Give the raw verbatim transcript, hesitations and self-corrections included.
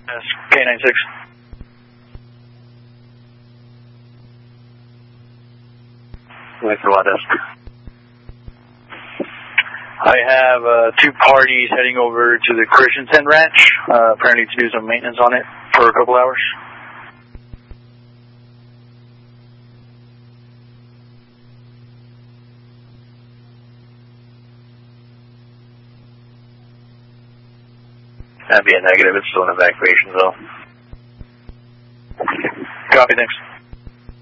That's K ninety-six. Wait for what desk? I have uh, two parties heading over to the Christensen Ranch, uh, apparently to do some maintenance on it for a couple hours. That'd be a negative. It's still an evacuation zone. Copy, thanks.